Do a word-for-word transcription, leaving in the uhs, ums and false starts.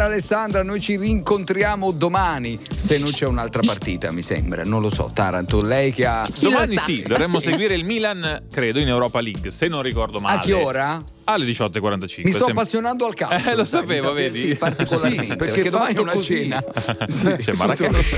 Alessandra, noi ci rincontriamo domani, se non c'è un'altra partita, mi sembra, non lo so. Taranto, lei che ha... Domani sì, dovremmo seguire il Milan, credo, in Europa League, se non ricordo male. A che ora? Alle diciotto e quarantacinque. Mi sto Sem- appassionando al calcio. Eh, lo sapevo, sai, vedi? Sì, particolarmente, Sì, perché, perché domani è una così. cena. C'è Maracana.